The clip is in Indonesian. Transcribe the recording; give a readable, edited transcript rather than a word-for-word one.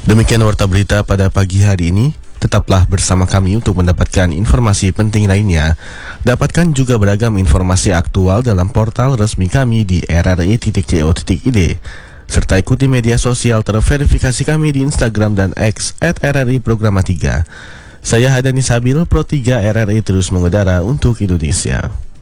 Demikian warta berita pada pagi hari ini. Tetaplah bersama kami untuk mendapatkan informasi penting lainnya. Dapatkan juga beragam informasi aktual dalam portal resmi kami di rri.co.id. Serta ikuti media sosial terverifikasi kami di Instagram dan X @RRI Programa 3. Saya Hadani Sabil, Pro 3 RRI terus mengudara untuk Indonesia.